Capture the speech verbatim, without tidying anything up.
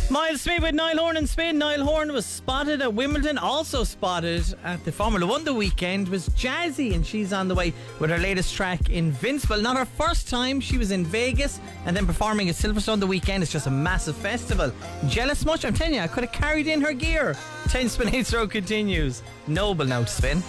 Miles Smith with Niall Horan and Spin. Niall Horan was spotted at Wimbledon. Also spotted at the Formula One the weekend was Jazzy, and she's on the way with her latest track, Invincible. Not her first time. She was in Vegas and then performing at Silverstone the weekend. It's just a massive festival. Jealous much? I'm telling you, I could have carried in her gear. ten Spin Hits Road continues. Noble now to Spin.